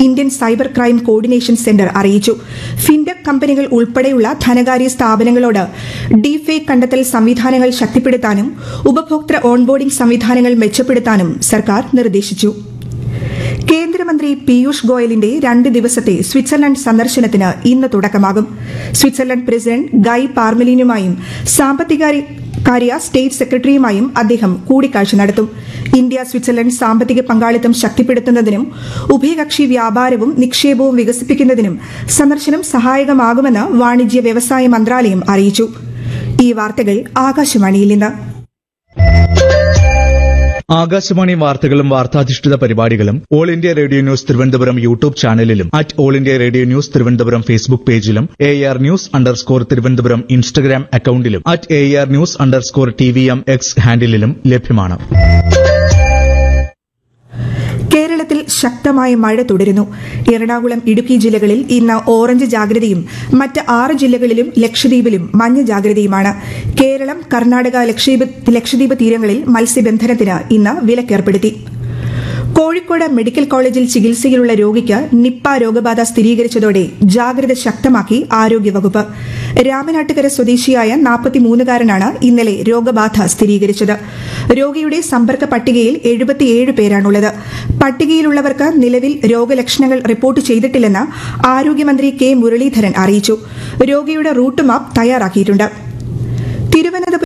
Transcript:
Indian cyber crime coordination centre അറിയിച്ചു. Fintech കമ്പനികൾ ഉൾപ്പെടെയുള്ള ധനകാര്യ സ്ഥാപനങ്ങളോട് ഡീഫേക്ക് കണ്ടെത്തൽ സംവിധാനങ്ങൾ ശക്തിപ്പെടുത്താനും ഉപഭോക്തൃ ഓൺബോർഡിംഗ് സംവിധാനങ്ങൾ മെച്ചപ്പെടുത്താനും സർക്കാർ നിർദ്ദേശിച്ചു. കേന്ദ്രമന്ത്രി പീയൂഷ് ഗോയലിന്റെ 2 ദിവസത്തെ സ്വിറ്റ്സർലൻഡ് സന്ദർശനത്തിന് ഇന്ന് തുടക്കമാകും. സ്വിറ്റ്സർലൻഡ് പ്രസിഡന്റ് ഗൈ പാർമെലിനുമായും സാമ്പത്തികകാര്യ സ്റ്റേറ്റ് സെക്രട്ടറിയുമായും അദ്ദേഹം കൂടിക്കാഴ്ച നടത്തും. ഇന്ത്യ സ്വിറ്റ്സർലൻഡ് സാമ്പത്തിക പങ്കാളിത്തം ശക്തിപ്പെടുത്തുന്നതിനും ഉഭയകക്ഷി വ്യാപാരവും നിക്ഷേപവും വികസിപ്പിക്കുന്നതിനും സന്ദർശനം സഹായകമാകുമെന്ന് വാണിജ്യ വ്യവസായ മന്ത്രാലയം അറിയിച്ചു. ഈ വാർത്തകൾ ആകാശവാണിയിൽ നിന്ന്. ആകാശവാണി വാർത്തകളും വാർത്താധിഷ്ഠിത പരിപാടികളും all India radio news Thiruvananthapuram YouTube ചാനലിലും all India radio news Thiruvananthapuram Facebook പേജിലും AR News_ തിരുവനന്തപുരം ഇൻസ്റ്റഗ്രാം അക്കൌണ്ടിലും AR News_TVM X ഹാൻഡിലും ലഭ്യമാണ്. കേരളത്തിൽ ശക്തമായ മഴ തുടരുന്നു. എറണാകുളം, ഇടുക്കി ജില്ലകളിൽ ഇന്ന് ഓറഞ്ച് ജാഗ്രതയും മറ്റ് 6 ജില്ലകളിലും ലക്ഷദ്വീപിലും മഞ്ഞ ജാഗ്രതയുമാണ്. കേരളം, കർണാടക, ലക്ഷദ്വീപ് തീരങ്ങളിൽ മത്സ്യബന്ധനത്തിന് ഇന്ന് വിലക്കേർപ്പെടുത്തി. കോഴിക്കോട് മെഡിക്കൽ കോളേജിൽ ചികിത്സയിലുള്ള രോഗിക്ക് നിപ്പ രോഗബാധ സ്ഥിരീകരിച്ചതോടെ ജാഗ്രത ശക്തമാക്കി ആരോഗ്യവകുപ്പ്. രാമനാട്ടുകര സ്വദേശിയായ 43-കാരനാണ് ഇന്നലെ രോഗബാധ സ്ഥിരീകരിച്ചത്. രോഗിയുടെ സമ്പർക്ക പട്ടികയിൽ 77 പേരാണുള്ളത്. പട്ടികയിലുള്ളവർക്ക് നിലവിൽ രോഗലക്ഷണങ്ങൾ റിപ്പോർട്ട് ചെയ്തിട്ടില്ലെന്ന് ആരോഗ്യമന്ത്രി കെ മുരളീധരൻ അറിയിച്ചു. രോഗിയുടെ റൂട്ട് മാപ്പ് തയ്യാറാക്കിയിട്ടുണ്ട്. തിരുവനന്തപുരം